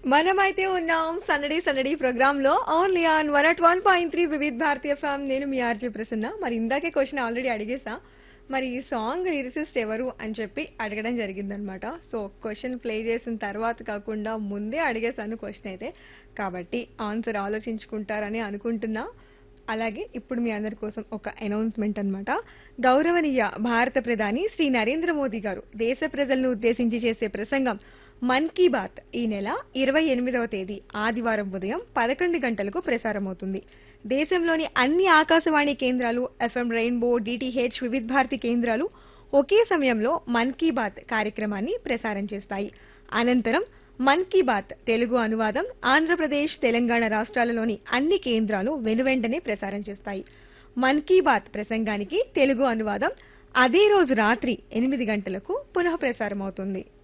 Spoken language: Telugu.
మనమైతే ఉన్నాం సందడి సందడి ప్రోగ్రామ్ లో only on 101.3 Vividh Bharatiya FM. నేను మీ ఆర్జే ప్రసన్న. మరి ఇందాకే క్వశ్చన్ ఆల్రెడీ అడిగేసా. మరి ఈ సాంగ్ లిరిసిస్ట్ ఎవరు అని చెప్పి అడగడం జరిగిందనమాట. సో క్వశ్చన్ ప్లే చేసిన తర్వాత కాకుండా ముందే అడిగేశాను క్వశ్చన్ అయితే. కాబట్టి ఆన్సర్ ఆలోచించుకుంటారని అనుకుంటున్నా. అలాగే ఇప్పుడు మీ అందరి కోసం ఒక అనౌన్స్మెంట్ అన్నమాట. గౌరవనీయ భారత ప్రధాని శ్రీ నరేంద్ర మోదీ గారు దేశ ప్రజలను ఉద్దేశించి చేసే ప్రసంగం మన్ కీ బాత్ ఈ నెల 28వ తేదీ ఆదివారం ఉదయం 11 గంటలకు ప్రసారమవుతుంది. దేశంలోని అన్ని ఆకాశవాణి కేంద్రాలు, FM rainbow, DTH, Vividh Bharati కేంద్రాలు ఒకే సమయంలో మన్ కీ బాత్ కార్యక్రమాన్ని ప్రసారం చేస్తాయి. అనంతరం మన్ కీ బాత్ తెలుగు అనువాదం ఆంధ్రప్రదేశ్, తెలంగాణ రాష్ట్రాలలోని అన్ని కేంద్రాలు వెనువెంటనే ప్రసారం చేస్తాయి. మన్ కీ బాత్ ప్రసంగానికి తెలుగు అనువాదం అదే రోజు రాత్రి 8 గంటలకు పునః ప్రసారం అవుతుంది.